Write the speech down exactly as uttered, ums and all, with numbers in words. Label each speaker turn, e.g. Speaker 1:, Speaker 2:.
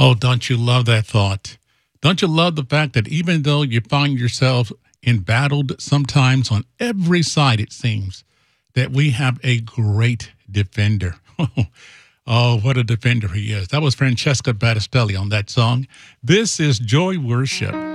Speaker 1: Oh, don't you love that thought? Don't you love the fact that even though you find yourself embattled sometimes on every side, it seems that we have a great defender. Oh, what a defender he is. That was Francesca Battistelli on that song. This is Joy Worship.